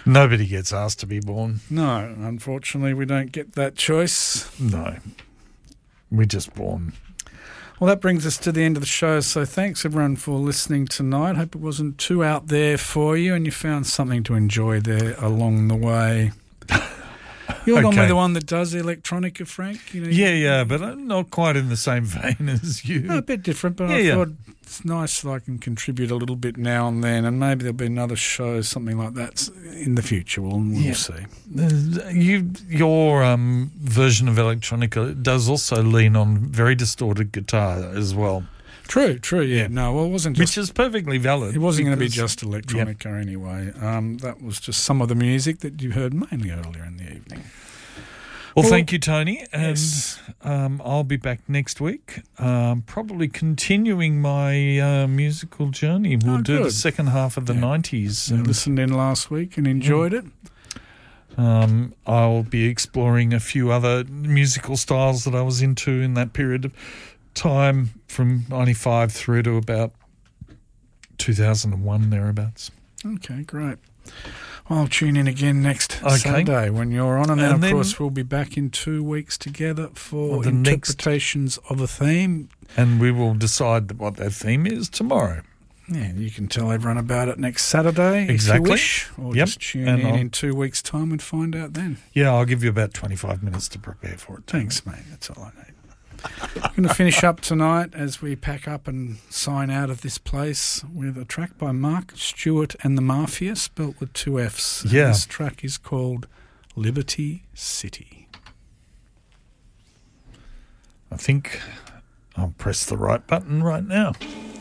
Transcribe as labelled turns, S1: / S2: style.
S1: Nobody gets asked to be born.
S2: No, unfortunately, we don't get that choice.
S1: No. We're just born.
S2: Well, that brings us to the end of the show. So thanks, everyone, for listening tonight. Hope it wasn't too out there for you and you found something to enjoy there along the way. You're normally the one that does the electronica, Frank. You know,
S1: Yeah, but I'm not quite in the same vein as you.
S2: A bit different, but I thought it's nice that I can contribute a little bit now and then, and maybe there'll be another show, something like that, in the future. We'll see.
S1: Your version of electronica does also lean on very distorted guitar as well.
S2: True, yeah. No, well, it wasn't just...
S1: Which is perfectly valid.
S2: It wasn't going to be just electronica anyway. That was just some of the music that you heard mainly earlier in the evening.
S1: Well, thank you, Tony. And
S2: yes.
S1: I'll be back next week, probably continuing my musical journey. We'll do the second half of the 90s.
S2: I listened in last week and enjoyed it.
S1: I'll be exploring a few other musical styles that I was into in that period of time from 95 through to about 2001, thereabouts.
S2: Okay, great. I'll tune in again next Saturday when you're on, and then, of course, we'll be back in 2 weeks together for interpretations of a theme.
S1: And we will decide what that theme is tomorrow.
S2: Yeah, you can tell everyone about it next Saturday if you wish, or just tune in 2 weeks' time and find out then.
S1: Yeah, I'll give you about 25 minutes to prepare for it.
S2: Thanks, mate. That's all I need. I'm going to finish up tonight as we pack up and sign out of this place with a track by Mark Stewart and the Mafia, spelt with 2 Fs.
S1: Yeah.
S2: This track is called Liberty City.
S1: I think I'll press the right button right now.